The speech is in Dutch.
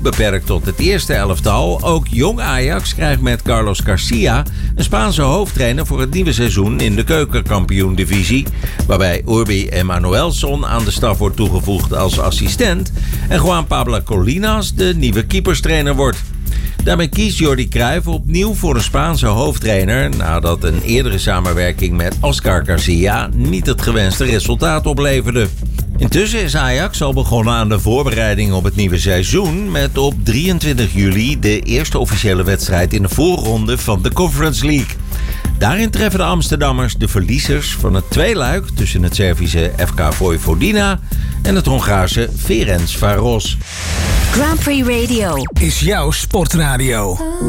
beperkt tot het eerste elftal. Ook jong Ajax krijgt met Carlos Garcia een Spaanse hoofdtrainer voor het nieuwe seizoen in de keukenkampioen-divisie, waarbij Urbi Emanuelson aan de staf wordt toegevoegd als assistent en Juan Pablo Colinas de nieuwe keeperstrainer wordt. Daarmee kiest Jordi Cruijff opnieuw voor een Spaanse hoofdtrainer nadat een eerdere samenwerking met Oscar Garcia niet het gewenste resultaat opleverde. Intussen is Ajax al begonnen aan de voorbereiding op het nieuwe seizoen met op 23 juli de eerste officiële wedstrijd in de voorronde van de Conference League. Daarin treffen de Amsterdammers de verliezers van het tweeluik tussen het Servische FK Vojvodina en het Hongaarse Ferencváros. Grand Prix Radio is jouw sportradio.